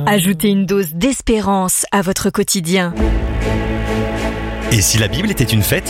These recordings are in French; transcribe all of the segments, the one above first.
Ajoutez une dose d'espérance à votre quotidien. Et si la Bible était une fête ?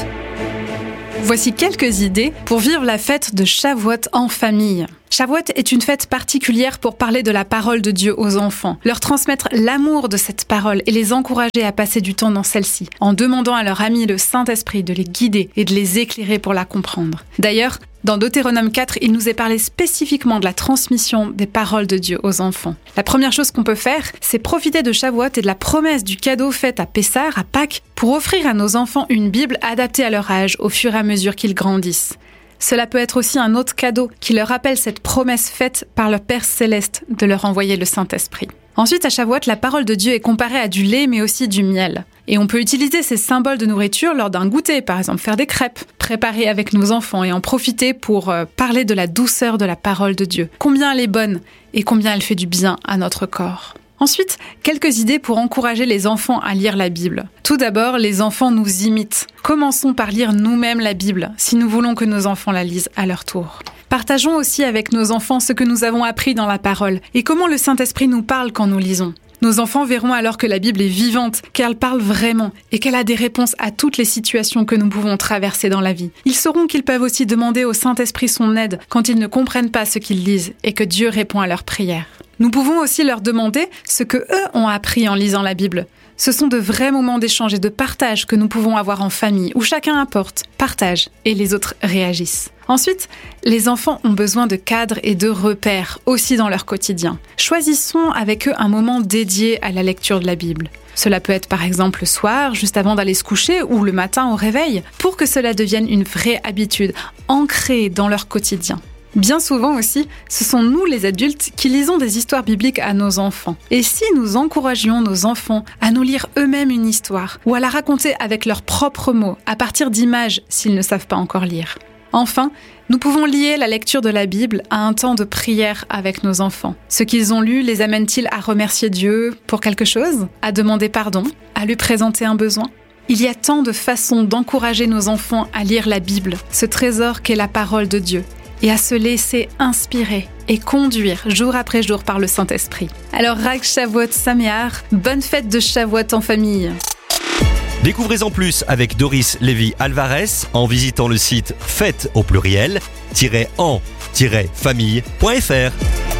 Voici quelques idées pour vivre la fête de Shavuot en famille. Shavuot est une fête particulière pour parler de la parole de Dieu aux enfants, leur transmettre l'amour de cette parole et les encourager à passer du temps dans celle-ci, en demandant à leur ami le Saint-Esprit de les guider et de les éclairer pour la comprendre. D'ailleurs, dans Deutéronome 4, il nous est parlé spécifiquement de la transmission des paroles de Dieu aux enfants. La première chose qu'on peut faire, c'est profiter de Shavuot et de la promesse du cadeau fait à Pessah, à Pâques, pour offrir à nos enfants une Bible adaptée à leur âge au fur et à mesure qu'ils grandissent. Cela peut être aussi un autre cadeau qui leur rappelle cette promesse faite par leur Père Céleste de leur envoyer le Saint-Esprit. Ensuite, à Shavuot, la parole de Dieu est comparée à du lait mais aussi du miel. Et on peut utiliser ces symboles de nourriture lors d'un goûter, par exemple faire des crêpes, préparer avec nos enfants et en profiter pour parler de la douceur de la parole de Dieu. Combien elle est bonne et combien elle fait du bien à notre corps. Ensuite, quelques idées pour encourager les enfants à lire la Bible. Tout d'abord, les enfants nous imitent. Commençons par lire nous-mêmes la Bible, si nous voulons que nos enfants la lisent à leur tour. Partageons aussi avec nos enfants ce que nous avons appris dans la parole et comment le Saint-Esprit nous parle quand nous lisons. Nos enfants verront alors que la Bible est vivante, qu'elle parle vraiment et qu'elle a des réponses à toutes les situations que nous pouvons traverser dans la vie. Ils sauront qu'ils peuvent aussi demander au Saint-Esprit son aide quand ils ne comprennent pas ce qu'ils lisent et que Dieu répond à leurs prières. Nous pouvons aussi leur demander ce que eux ont appris en lisant la Bible. Ce sont de vrais moments d'échange et de partage que nous pouvons avoir en famille, où chacun apporte, partage et les autres réagissent. Ensuite, les enfants ont besoin de cadres et de repères, aussi dans leur quotidien. Choisissons avec eux un moment dédié à la lecture de la Bible. Cela peut être par exemple le soir, juste avant d'aller se coucher, ou le matin au réveil, pour que cela devienne une vraie habitude, ancrée dans leur quotidien. Bien souvent aussi, ce sont nous les adultes qui lisons des histoires bibliques à nos enfants. Et si nous encouragions nos enfants à nous lire eux-mêmes une histoire, ou à la raconter avec leurs propres mots, à partir d'images s'ils ne savent pas encore lire. Enfin, nous pouvons lier la lecture de la Bible à un temps de prière avec nos enfants. Ce qu'ils ont lu les amène-t-il à remercier Dieu pour quelque chose, à demander pardon, à lui présenter un besoin ? Il y a tant de façons d'encourager nos enfants à lire la Bible, ce trésor qu'est la parole de Dieu, et à se laisser inspirer et conduire jour après jour par le Saint-Esprit. Alors Chag Shavuot Sameach, bonne fête de Shavuot en famille. Découvrez en plus avec Doris Lévy Alvarez en visitant le site fête au pluriel-en-famille.fr.